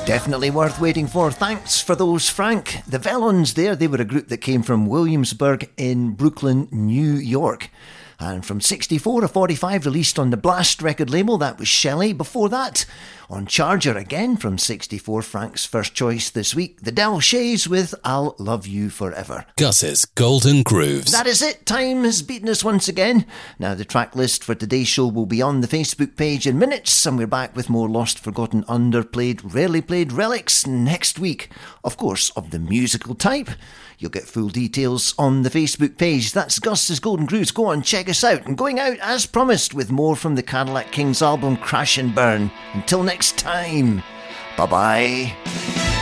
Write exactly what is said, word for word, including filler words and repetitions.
Definitely worth waiting for. Thanks for those, Frank. The Velons there, they were a group that came from Williamsburg in Brooklyn, New York. And from sixty-four, a forty-five released on the Blast record label, that was Shelley. Before that, on Charger again from sixty-four, Frank's first choice this week, the Del Shays with I'll Love You Forever. Gus's Golden Grooves. That is it. Time has beaten us once again. Now the track list for today's show will be on the Facebook page in minutes, and we're back with more lost, forgotten, underplayed, rarely played relics next week. Of course, of the musical type. You'll get full details on the Facebook page. That's Gus's Golden Grooves. Go on, check us out. And going out, as promised, with more from the Cadillac Kings album Crash and Burn. Until next time, bye-bye.